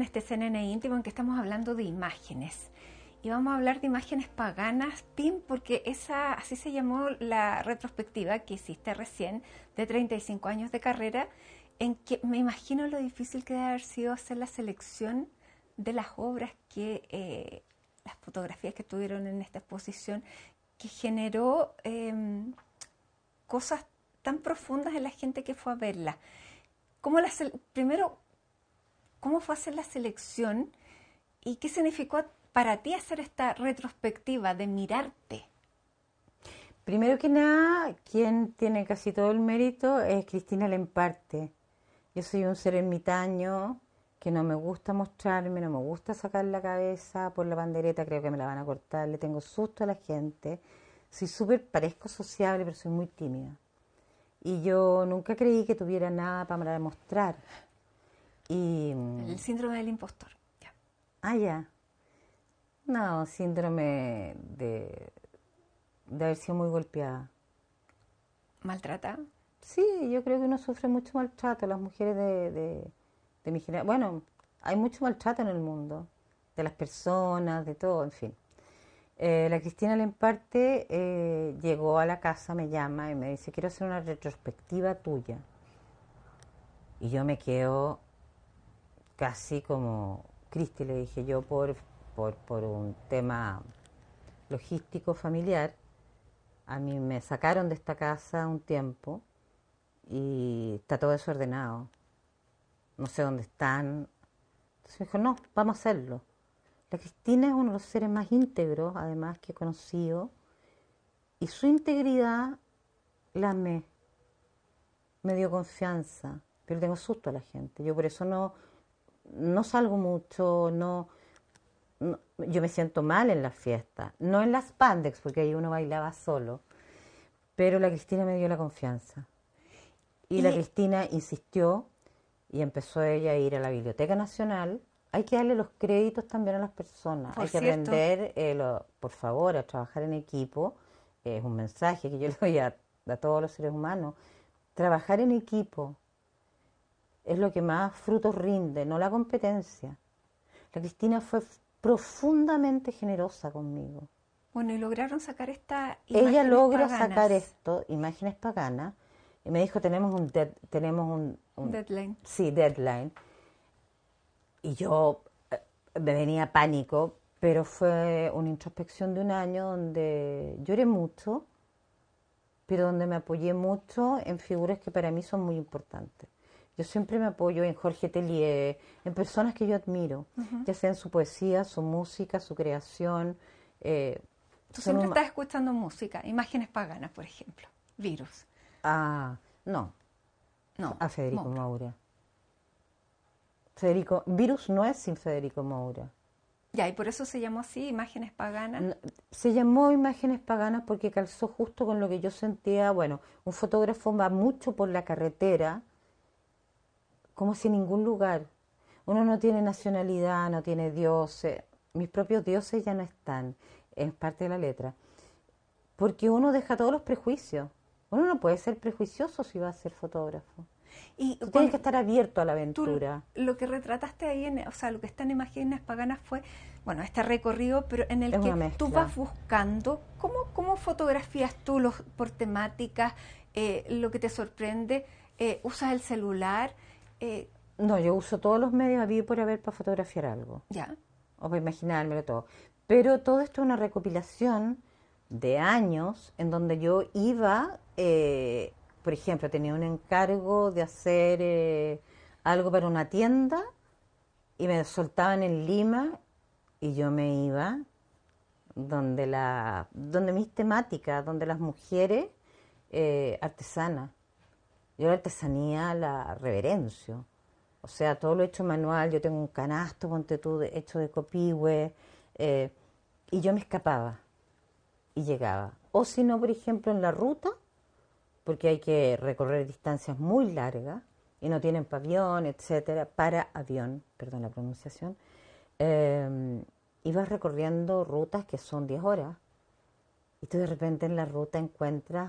en este CNN íntimo en que estamos hablando de imágenes. Y vamos a hablar de imágenes paganas, Tim, porque así se llamó la retrospectiva que hiciste recién, de 35 años de carrera, en que me imagino lo difícil que debe haber sido hacer la selección de las obras las fotografías que tuvieron en esta exposición, que generó cosas tan profundas en la gente que fue a verla. Primero, ¿cómo fue hacer la selección y qué significó para ti hacer esta retrospectiva de mirarte? Primero que nada, quien tiene casi todo el mérito es Cristina Lemparte. Yo soy un ser ermitaño que no me gusta mostrarme, no me gusta sacar la cabeza por la pandereta, creo que me la van a cortar, le tengo susto a la gente. Parezco sociable, pero soy muy tímida. Y yo nunca creí que tuviera nada para demostrar. El síndrome del impostor. Ya. Ya. No, síndrome de haber sido muy golpeada. ¿Maltratada? Sí, yo creo que uno sufre mucho maltrato. Las mujeres de mi generación. Bueno, hay mucho maltrato en el mundo. De las personas, de todo, en fin. La Cristina Lemparte llegó a la casa, me llama y me dice, quiero hacer una retrospectiva tuya. Y yo me quedo casi como Cristi, le dije yo, por un tema logístico familiar. A mí me sacaron de esta casa un tiempo y está todo desordenado. No sé dónde están. Entonces me dijo, no, vamos a hacerlo. La Cristina es uno de los seres más íntegros, además, que he conocido. Y su integridad la amé. Me dio confianza. Pero tengo susto a la gente. Yo por eso no salgo mucho, yo me siento mal en las fiestas. No en las Pandex, porque ahí uno bailaba solo. Pero la Cristina me dio la confianza. Y la Cristina insistió y empezó ella a ir a la Biblioteca Nacional. Hay que darle los créditos también a las personas. Hay que aprender, por favor, a trabajar en equipo. Es un mensaje que yo le doy a todos los seres humanos. Trabajar en equipo es lo que más frutos rinde, no la competencia. La Cristina fue profundamente generosa conmigo. Bueno, y lograron sacar esta imágenes Ella logra paganas. Sacar esto, imágenes paganas, y me dijo, tenemos un deadline. Sí, deadline. Y yo me venía pánico, pero fue una introspección de un año donde lloré mucho, pero donde me apoyé mucho en figuras que para mí son muy importantes. Yo siempre me apoyo en Jorge Tellier, en personas que yo admiro, ya sea en su poesía, su música, su creación. Tú siempre estás escuchando música, imágenes paganas, por ejemplo, Virus. No. A Federico Moura. Virus no es sin Federico Moura. Ya, y por eso se llamó así, Imágenes Paganas. Se llamó Imágenes Paganas porque calzó justo con lo que yo sentía. Bueno, un fotógrafo va mucho por la carretera, como si en ningún lugar. Uno no tiene nacionalidad, no tiene dioses. Mis propios dioses ya no están, es parte de la letra. Porque uno deja todos los prejuicios. Uno no puede ser prejuicioso si va a ser fotógrafo. Y tú tienes que estar abierto a la aventura. Lo que retrataste ahí, lo que está en Imágenes Paganas fue, bueno, este recorrido, pero en el que tú vas buscando, ¿cómo fotografías tú por temáticas, lo que te sorprende? ¿Usas el celular? No, yo uso todos los medios habidos por haber para fotografiar algo. Ya. O para imaginármelo todo. Pero todo esto es una recopilación de años en donde yo iba... por ejemplo, tenía un encargo de hacer algo para una tienda y me soltaban en Lima y yo me iba donde mis temáticas, donde las mujeres artesanas. Yo la artesanía la reverencio. O sea, todo lo hecho manual. Yo tengo un canasto, ponte tú, hecho de copihue. Y yo me escapaba y llegaba. O si no, por ejemplo, en la ruta, porque hay que recorrer distancias muy largas y no tienen avión, etcétera, para avión, perdón la pronunciación, ibas recorriendo rutas que son 10 horas y tú de repente en la ruta encuentras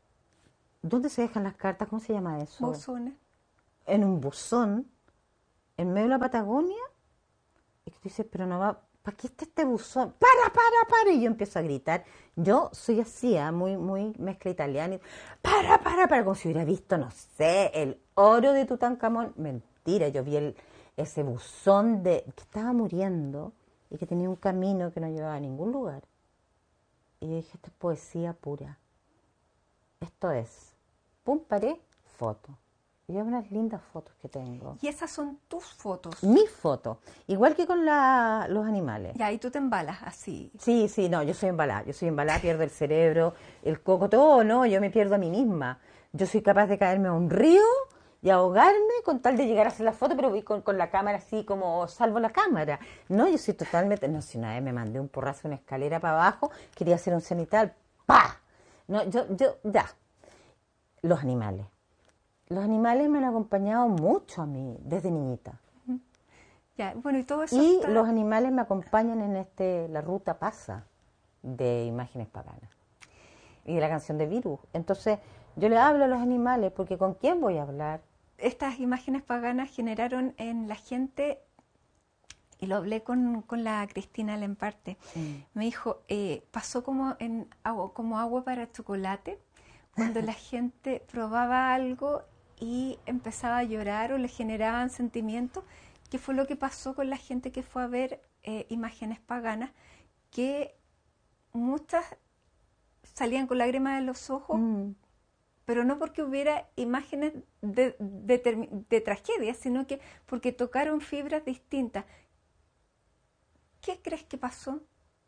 ¿dónde se dejan las cartas? ¿Cómo se llama eso? Buzones. En un buzón en medio de la Patagonia, y que tú dices, pero no va, ¿para qué está este buzón? Para! Y yo empiezo a gritar. Yo soy así, muy mezcla italiana. Para, como si hubiera visto, no sé, el oro de Tutankamón. Mentira, yo vi ese buzón que estaba muriendo y que tenía un camino que no llevaba a ningún lugar. Y yo dije, esto es poesía pura. Esto es. Pum, paré, foto. Y hay unas lindas fotos que tengo. Y esas son tus fotos. Mis fotos. Igual que con los animales. Ya, y tú te embalas así. Sí, no, yo soy embalada, pierdo el cerebro, el coco, todo, no, yo me pierdo a mí misma. Yo soy capaz de caerme a un río y ahogarme con tal de llegar a hacer la foto, pero voy con la cámara así como salvo la cámara. No, yo soy totalmente, no, si una vez me mandé un porrazo, una escalera para abajo, quería hacer un cenital, ¡pa! No, ya. Los animales. Los animales me han acompañado mucho a mí, desde niñita. Ya, bueno, y todo eso Y los animales me acompañan en la ruta pasa de imágenes paganas y de la canción de Virus. Entonces, yo le hablo a los animales porque ¿con quién voy a hablar? Estas imágenes paganas generaron en la gente, y lo hablé con la Cristina Lemparte, me dijo, pasó como como agua para chocolate, cuando la gente probaba algo y empezaba a llorar o le generaban sentimientos, que fue lo que pasó con la gente que fue a ver imágenes paganas, que muchas salían con lágrimas en los ojos, pero no porque hubiera imágenes de tragedia, sino que porque tocaron fibras distintas. ¿Qué crees que pasó?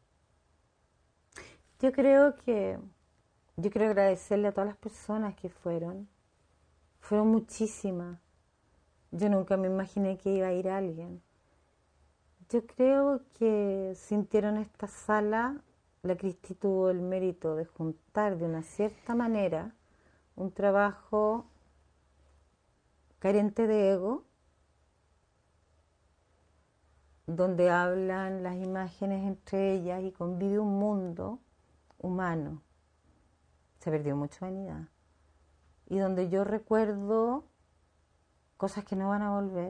Yo quiero agradecerle a todas las personas que fueron muchísimas. Yo nunca me imaginé que iba a ir alguien. Yo creo que sintieron esta sala, la Cristi tuvo el mérito de juntar de una cierta manera un trabajo carente de ego, donde hablan las imágenes entre ellas y convive un mundo humano. Se perdió mucha vanidad. Y donde yo recuerdo cosas que no van a volver,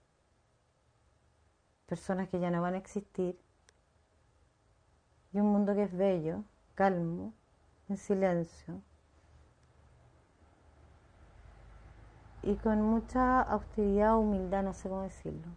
personas que ya no van a existir, y un mundo que es bello, calmo, en silencio, y con mucha austeridad o humildad, no sé cómo decirlo.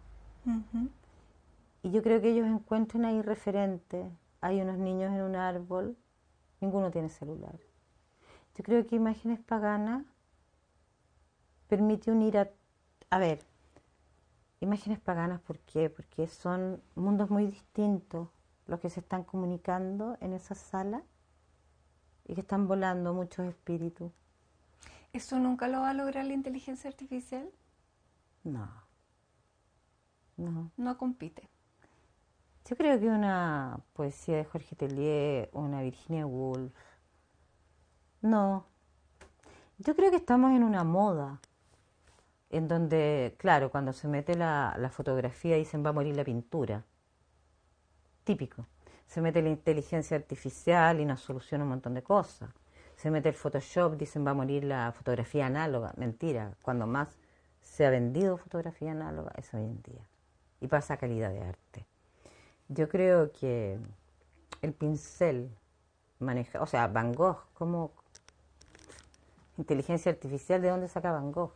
Y yo creo que ellos encuentran ahí referentes. Hay unos niños en un árbol, ninguno tiene celular. Yo creo que Imágenes Paganas permite unir a ver, Imágenes Paganas, ¿por qué? Porque son mundos muy distintos los que se están comunicando en esa sala y que están volando muchos espíritus. ¿Eso nunca lo va a lograr la inteligencia artificial? No. No compite. Yo creo que una poesía de Jorge Tellier, una Virginia Woolf, no. Yo creo que estamos en una moda en donde, claro, cuando se mete la fotografía dicen va a morir la pintura. Típico. Se mete la inteligencia artificial y nos soluciona un montón de cosas. Se mete el Photoshop, dicen va a morir la fotografía análoga. Mentira, cuando más se ha vendido fotografía análoga es hoy en día. Y pasa a calidad de arte. Yo creo que el pincel maneja, o sea, Van Gogh, como inteligencia artificial, ¿de dónde saca Van Gogh?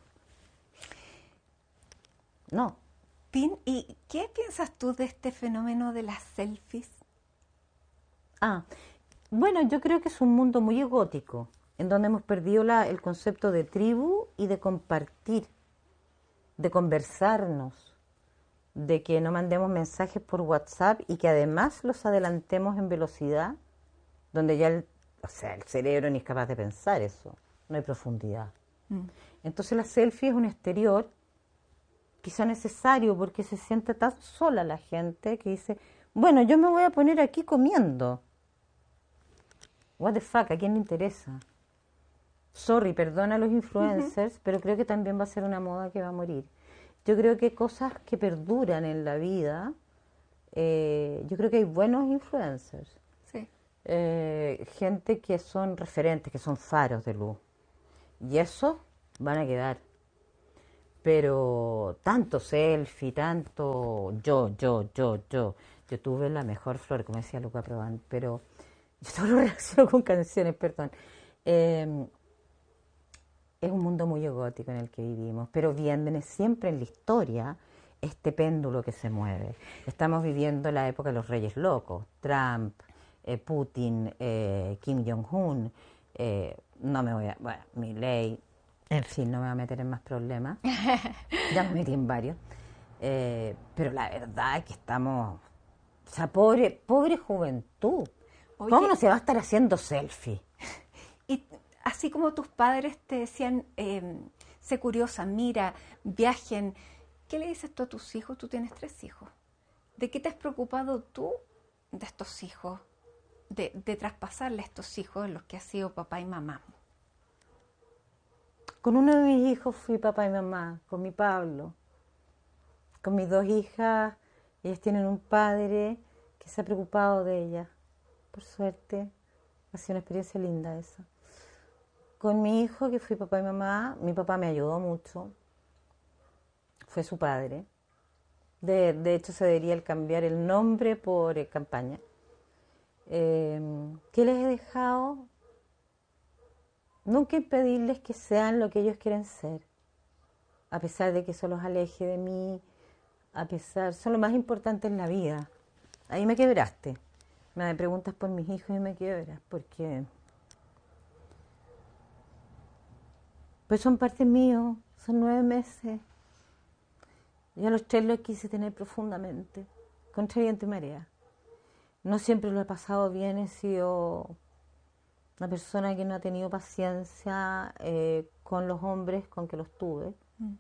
No. Pin, ¿y qué piensas tú de este fenómeno de las selfies? Bueno, yo creo que es un mundo muy egótico, en donde hemos perdido el concepto de tribu y de compartir, de conversarnos, de que no mandemos mensajes por WhatsApp y que además los adelantemos en velocidad, donde ya el cerebro ni es capaz de pensar eso, no hay profundidad. Entonces la selfie es un exterior quizá necesario porque se siente tan sola la gente que dice, bueno, yo me voy a poner aquí comiendo. What the fuck, ¿a quién le interesa? Sorry, perdona a los influencers, pero creo que también va a ser una moda que va a morir. Yo creo que cosas que perduran en la vida, yo creo que hay buenos influencers. Sí. Gente que son referentes, que son faros de luz. Y eso van a quedar. Pero tanto selfie, tanto yo. Yo tuve la mejor flor, como decía Luca Prodan, pero yo solo reacciono con canciones, perdón. Eh, es un mundo muy egótico en el que vivimos, pero viene siempre en la historia este péndulo que se mueve. Estamos viviendo la época de los reyes locos, Trump, Putin, Kim Jong-un, no me voy a, bueno, Milei, en fin, no me voy a meter en más problemas, ya me metí en varios, pero la verdad es que estamos, o sea, pobre juventud, Oye, ¿cómo no se va a estar haciendo selfie? y así como tus padres te decían, sé curiosa, mira, viajen, ¿qué le dices tú a tus hijos? Tú tienes 3 hijos. ¿De qué te has preocupado tú de estos hijos? De traspasarle a estos hijos los que has sido papá y mamá. Con uno de mis hijos fui papá y mamá, con mi Pablo. Con mis 2 hijas, ellas tienen un padre que se ha preocupado de ellas. Por suerte, ha sido una experiencia linda esa. Con mi hijo, que fui papá y mamá, mi papá me ayudó mucho. Fue su padre. De hecho, se debería cambiar el nombre por campaña. ¿Qué les he dejado? Nunca impedirles que sean lo que ellos quieren ser, a pesar de que eso los aleje de mí, son lo más importante en la vida. Ahí me quebraste. Me preguntas por mis hijos y me quiebras, porque pues son parte mío, son 9 meses. Yo a los 3 los quise tener profundamente, contra viento y marea. No siempre lo he pasado bien, he sido una persona que no ha tenido paciencia con los hombres con que los tuve.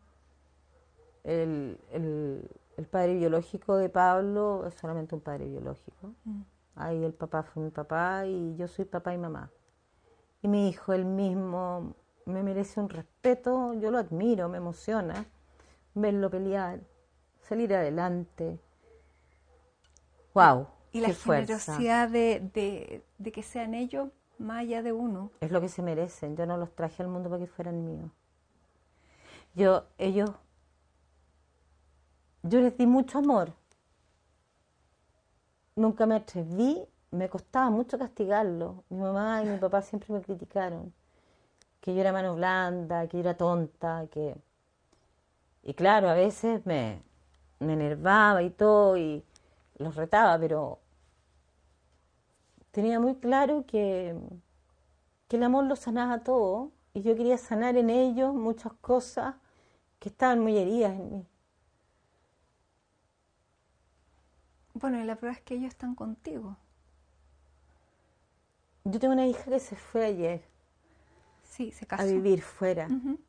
El padre biológico de Pablo es solamente un padre biológico. Ahí el papá fue mi papá y yo soy papá y mamá. Y mi hijo, él mismo, me merece un respeto, yo lo admiro, me emociona verlo pelear, salir adelante. ¡Wow! Y la ¡Qué fuerza! generosidad de que sean ellos más allá de uno. Es lo que se merecen. Yo no los traje al mundo para que fueran míos. Yo les di mucho amor. Nunca me atreví, me costaba mucho castigarlo. Mi mamá y mi papá siempre me criticaron. Que yo era mano blanda, que yo era tonta, que... Y claro, a veces me enervaba y todo, y los retaba, pero tenía muy claro que el amor lo sanaba todo, y yo quería sanar en ellos muchas cosas que estaban muy heridas en mí. Bueno, y la prueba es que ellos están contigo. Yo tengo una hija que se fue ayer Sí, se a casó. vivir fuera.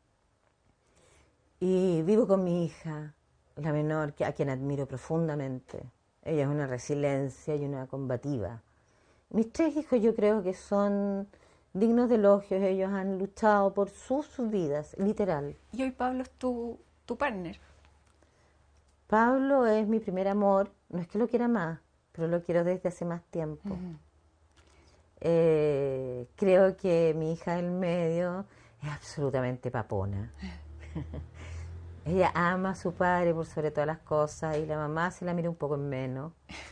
Y vivo con mi hija, la menor, a quien admiro profundamente. Ella es una resiliencia y una combativa. Mis 3 hijos yo creo que son dignos de elogios. Ellos han luchado por sus vidas, literal. Y hoy Pablo es tu partner. Pablo es mi primer amor. No es que lo quiera más, pero lo quiero desde hace más tiempo. Creo que mi hija del medio es absolutamente papona. Ella ama a su padre por sobre todas las cosas y la mamá se la mira un poco en menos.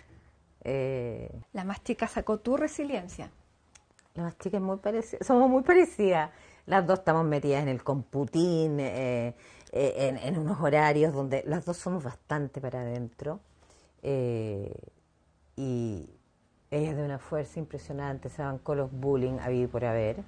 La más chica sacó tu resiliencia. La más chica es muy parecida, somos muy parecidas. Las dos estamos metidas en el computín, en unos horarios donde las dos somos bastante para adentro. Y ella es de una fuerza impresionante, se bancó los bullying a vivir por haber.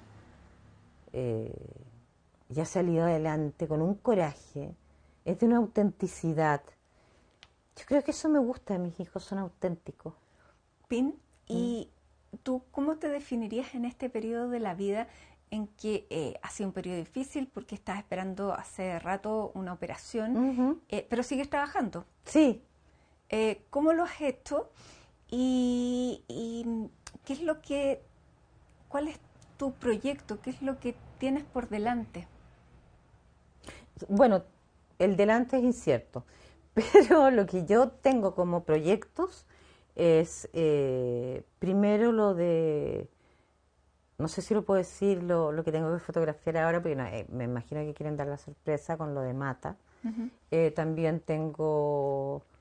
Y ha salido adelante con un coraje, es de una autenticidad. Yo creo que eso me gusta de mis hijos, son auténticos. Pin, ¿y tú cómo te definirías en este periodo de la vida en que ha sido un periodo difícil porque estás esperando hace rato una operación, pero sigues trabajando? Sí. ¿Cómo lo has hecho? Y ¿qué es lo que, cuál es tu proyecto? ¿Qué es lo que tienes por delante? Bueno, el delante es incierto, pero lo que yo tengo como proyectos es primero lo de, no sé si lo puedo decir, lo que tengo que fotografiar ahora, porque no, me imagino que quieren dar la sorpresa con lo de Mata. Ujú. También tengo